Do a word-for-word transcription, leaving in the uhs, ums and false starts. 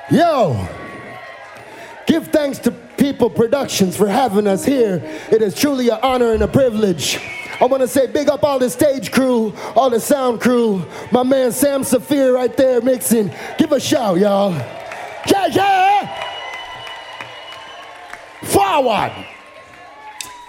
Yo, give thanks to People Productions for having us here. It is truly an honor and a privilege. I want to say big up all the stage crew, all the sound crew, my man Sam Saphir right there mixing. Give a shout, y'all. Yeah, yeah! Forward!